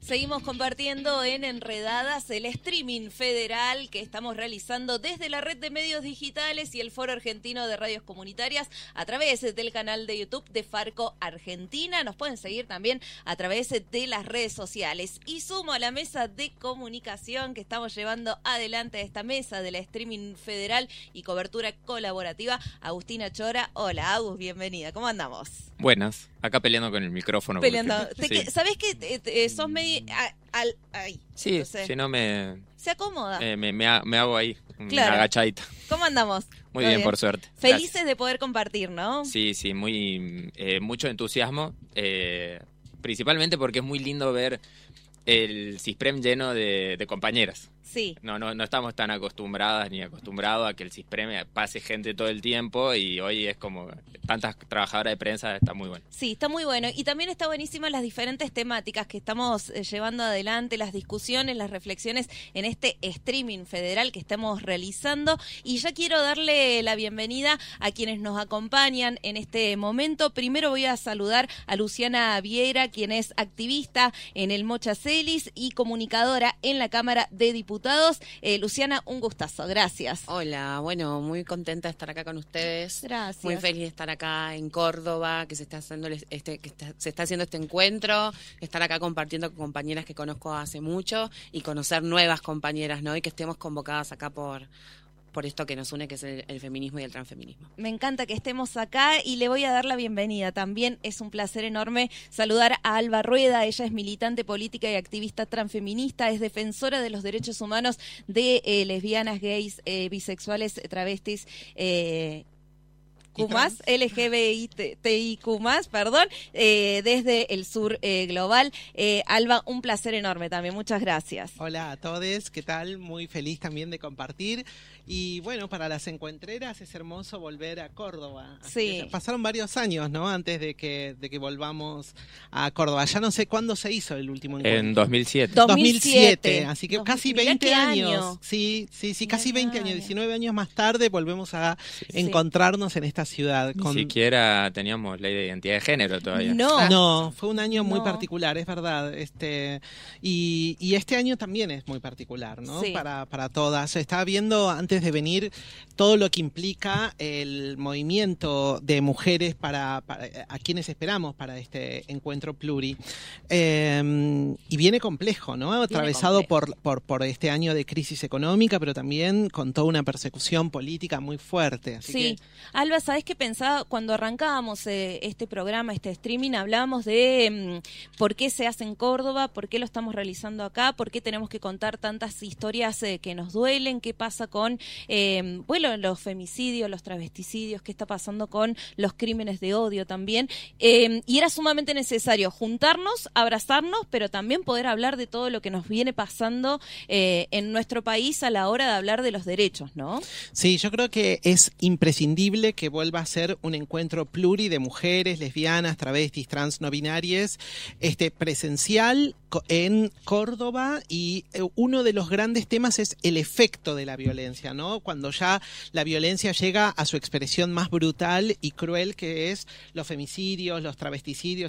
Seguimos compartiendo en Enredadas el streaming federal que estamos realizando desde la red de medios digitales y el Foro Argentino de Radios Comunitarias a través del canal de YouTube de Farco Argentina. Nos pueden seguir también a través de las redes sociales. Y sumo a la mesa de comunicación que estamos llevando adelante, esta mesa del streaming federal y cobertura colaborativa, Agustina Chora. Hola, Agus, bienvenida. ¿Cómo andamos? Buenas, acá peleando con el micrófono. Peleando. Sí. ¿Sabés que sos medio... Ahí. Sí, Entonces, si no me se acomoda. me hago ahí, Claro. una agachadita. ¿Cómo andamos? Muy bien, por suerte. Felices Gracias. de poder compartir, ¿no? Sí, mucho entusiasmo, principalmente porque es muy lindo ver el CISPREM lleno de compañeras. Sí. No estamos tan acostumbradas ni acostumbrados a que el CISPREM pase gente todo el tiempo y hoy es como tantas trabajadoras de prensa, está muy bueno. Sí, está muy bueno. Y también está buenísimas las diferentes temáticas que estamos llevando adelante, las discusiones, las reflexiones en este streaming federal que estamos realizando. Y ya quiero darle la bienvenida a quienes nos acompañan en este momento. Primero voy a saludar a Luciana Vieira, quien es activista en el Mocha Celis y comunicadora en la Cámara de Diputados. Luciana, un gustazo, gracias. Hola, bueno, muy contenta de estar acá con ustedes. Gracias. Muy feliz de estar acá en Córdoba, que se está haciendo se está haciendo este encuentro, estar acá compartiendo con compañeras que conozco hace mucho y conocer nuevas compañeras, ¿no? Y que estemos convocadas acá por esto que nos une, que es el feminismo y el transfeminismo. Me encanta que estemos acá y le voy a dar la bienvenida. También es un placer enorme saludar a Alba Rueda. Ella es militante política y activista transfeminista, es defensora de los derechos humanos de lesbianas, gays, bisexuales, travestis, LGBTIQ+, perdón, desde el sur global. Alba, un placer enorme también, muchas gracias. Hola a todos, ¿qué tal? Muy feliz también de compartir. Y bueno, para las encuentreras es hermoso volver a Córdoba. Sí. Pasaron varios años, ¿no? Antes de que volvamos a Córdoba. Ya no sé cuándo se hizo el último encuentro. En 2007. 2007. Así que casi 20 años. Sí, casi 20 años. 19 años más tarde volvemos a encontrarnos en esta ciudad. Ni siquiera teníamos ley de identidad de género todavía. No, fue un año muy particular, es verdad. Y este año también es muy particular, ¿no? Sí. Para todas. Estaba viendo antes de venir todo lo que implica el movimiento de mujeres a quienes esperamos para este encuentro pluri. Y viene complejo, ¿no? Atravesado por este año de crisis económica, pero también con toda una persecución política muy fuerte. Así que... Alba, ¿sabés qué pensaba? Cuando arrancábamos este programa, este streaming, hablábamos de por qué se hace en Córdoba, por qué lo estamos realizando acá, por qué tenemos que contar tantas historias que nos duelen, qué pasa con los femicidios, los travesticidios, qué está pasando con los crímenes de odio también. Y era sumamente necesario juntarnos, abrazarnos, pero también poder hablar de todo lo que nos viene pasando en nuestro país a la hora de hablar de los derechos, ¿no? Sí, yo creo que es imprescindible que vuelva a ser un encuentro pluri de mujeres, lesbianas, travestis, trans, no binarias, presencial en Córdoba, y uno de los grandes temas es el efecto de la violencia, ¿no? Cuando ya la violencia llega a su expresión más brutal y cruel, que es los femicidios, los travesticidios